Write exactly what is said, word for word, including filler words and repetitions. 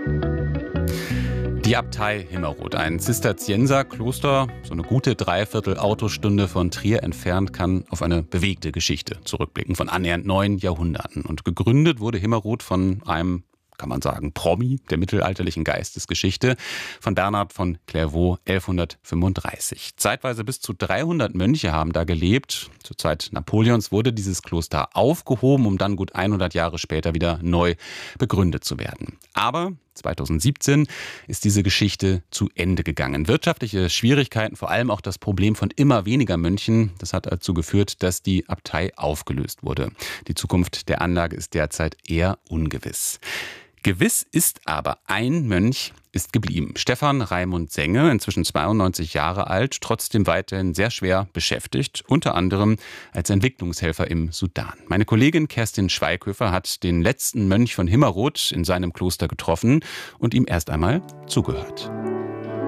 Die Abtei Himmerod, ein Zisterzienserkloster, so eine gute Dreiviertel Autostunde von Trier entfernt, kann auf eine bewegte Geschichte zurückblicken von annähernd neun Jahrhunderten. Und gegründet wurde Himmerod von einem, kann man sagen, Promi der mittelalterlichen Geistesgeschichte, von Bernhard von Clairvaux elfhundertfünfunddreißig. Zeitweise bis zu dreihundert Mönche haben da gelebt. Zur Zeit Napoleons wurde dieses Kloster aufgehoben, um dann gut hundert Jahre später wieder neu begründet zu werden. Aber zweitausendsiebzehn ist diese Geschichte zu Ende gegangen. Wirtschaftliche Schwierigkeiten, vor allem auch das Problem von immer weniger Mönchen, das hat dazu geführt, dass die Abtei aufgelöst wurde. Die Zukunft der Anlage ist derzeit eher ungewiss. Gewiss ist aber, ein Mönch ist geblieben. Stefan Raimund Senge, inzwischen zweiundneunzig Jahre alt, trotzdem weiterhin sehr schwer beschäftigt, unter anderem als Entwicklungshelfer im Sudan. Meine Kollegin Kerstin Schweighöfer hat den letzten Mönch von Himmerod in seinem Kloster getroffen und ihm erst einmal zugehört.